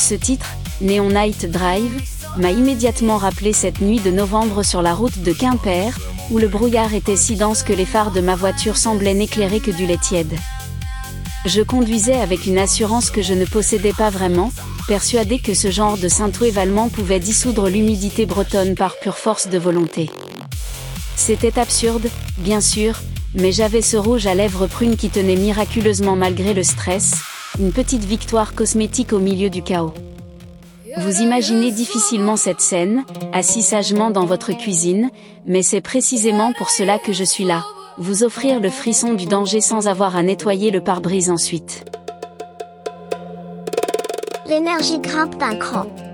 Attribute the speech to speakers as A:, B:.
A: Ce titre, Neon Night Drive, m'a immédiatement rappelé cette nuit de novembre sur la route de Quimper, où le brouillard était si dense que les phares de ma voiture semblaient n'éclairer que du lait tiède. Je conduisais avec une assurance que je ne possédais pas vraiment, persuadé que ce genre de synthwave allemand pouvait dissoudre l'humidité bretonne par pure force de volonté. C'était absurde, bien sûr, mais j'avais ce rouge à lèvres prunes qui tenait miraculeusement malgré le stress, une petite victoire cosmétique au milieu du chaos. Vous imaginez difficilement cette scène, assis sagement dans votre cuisine, mais c'est précisément pour cela que je suis là, vous offrir le frisson du danger sans avoir à nettoyer le pare-brise ensuite.
B: L'énergie grimpe d'un cran.